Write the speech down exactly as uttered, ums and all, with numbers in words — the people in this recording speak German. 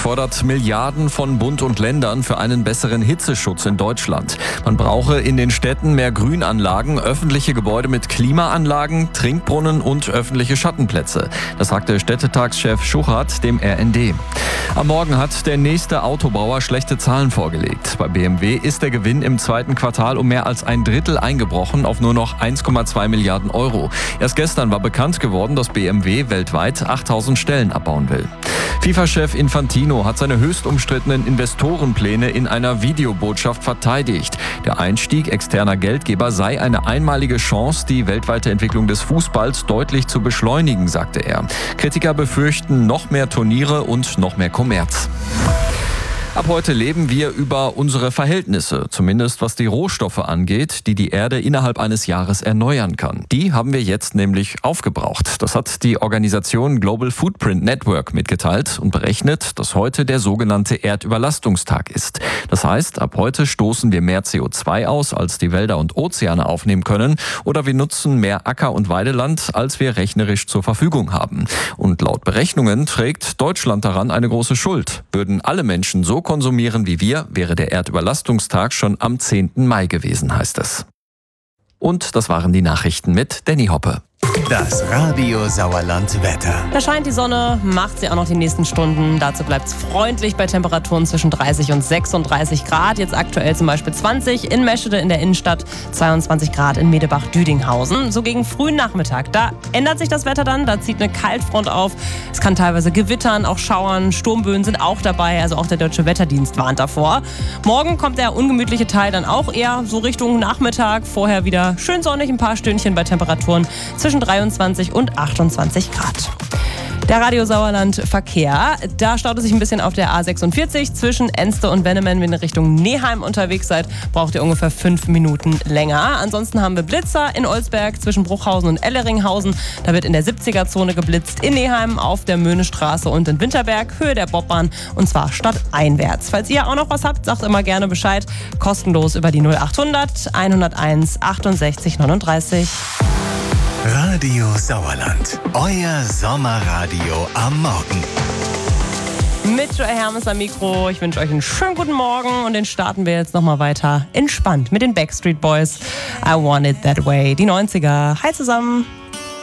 fordert Milliarden von Bund und Ländern für einen besseren Hitzeschutz in Deutschland. Man brauche in den Städten mehr Grünanlagen, öffentliche Gebäude mit Klimaanlagen, Trinkbrunnen und öffentliche Schattenplätze. Das sagte Städtetagschef Schuchart dem R N D. Am Morgen hat der nächste Autobauer schlechte Zahlen vorgelegt. Bei B M W ist der Gewinn im zweiten Quartal um mehr als ein Drittel eingebrochen auf nur noch eins Komma zwei Milliarden Euro. Erst gestern war bekannt geworden, dass B M W weltweit achttausend Stellen abbauen will. FIFA-Chef Infantino hat seine höchst umstrittenen Investorenpläne in einer Videobotschaft verteidigt. Der Einstieg externer Geldgeber sei eine einmalige Chance, die weltweite Entwicklung des Fußballs deutlich zu beschleunigen, sagte er. Kritiker befürchten noch mehr Turniere und noch mehr Kommerz. Ab heute leben wir über unsere Verhältnisse, zumindest was die Rohstoffe angeht, die die Erde innerhalb eines Jahres erneuern kann. Die haben wir jetzt nämlich aufgebraucht. Das hat die Organisation Global Footprint Network mitgeteilt und berechnet, dass heute der sogenannte Erdüberlastungstag ist. Das heißt, ab heute stoßen wir mehr C O zwei aus, als die Wälder und Ozeane aufnehmen können, oder wir nutzen mehr Acker- und Weideland, als wir rechnerisch zur Verfügung haben. Und laut Berechnungen trägt Deutschland daran eine große Schuld. Würden alle Menschen so konsumieren wie wir, wäre der Erdüberlastungstag schon am zehnten Mai gewesen, heißt es. Und das waren die Nachrichten mit Danny Hoppe. Das Radio Sauerland Wetter. Da scheint die Sonne, macht sie auch noch die nächsten Stunden. Dazu bleibt es freundlich bei Temperaturen zwischen dreißig und sechsunddreißig Grad. Jetzt aktuell zum Beispiel zwanzig in Meschede in der Innenstadt, zweiundzwanzig Grad in Medebach-Düdinghausen. So gegen frühen Nachmittag, da ändert sich das Wetter dann, da zieht eine Kaltfront auf. Es kann teilweise gewittern, auch schauern, Sturmböen sind auch dabei, also auch der Deutsche Wetterdienst warnt davor. Morgen kommt der ungemütliche Teil dann auch eher so Richtung Nachmittag. Vorher wieder schön sonnig, ein paar Stündchen bei Temperaturen zwischen dreiundzwanzig und achtundzwanzig Grad. Der Radio Sauerland Verkehr, da staut es sich ein bisschen auf der A sechsundvierzig zwischen Enste und Wennemen. Wenn ihr Richtung Neheim unterwegs seid, braucht ihr ungefähr fünf Minuten länger. Ansonsten haben wir Blitzer in Olsberg zwischen Bruchhausen und Elleringhausen. Da wird in der siebziger-Zone geblitzt, in Neheim, auf der Möhnestraße und in Winterberg, Höhe der Bobbahn, und zwar stadteinwärts. Falls ihr auch noch was habt, sagt immer gerne Bescheid. Kostenlos über die null achthundert hunderteins achtundsechzig neununddreißig. Radio Sauerland, euer Sommerradio am Morgen. Mit Joey Hermes am Mikro. Ich wünsche euch einen schönen guten Morgen und den starten wir jetzt nochmal weiter entspannt mit den Backstreet Boys. I Want It That Way, die neunziger. Hi zusammen.